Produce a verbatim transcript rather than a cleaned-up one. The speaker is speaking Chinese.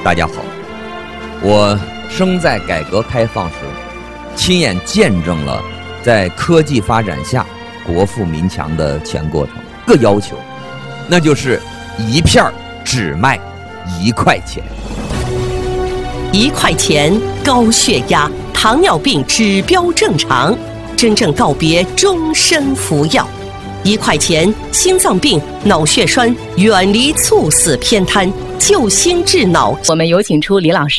大家好，我生在改革开放时，亲眼见证了在科技发展下国富民强的全过程。个要求，那就是一片只卖一块钱。 一块钱，高血压、糖尿病指标正常，真正告别终身服药。一块钱，心脏病、脑血栓远离猝死偏瘫，救心治脑。 我们有请出李老师。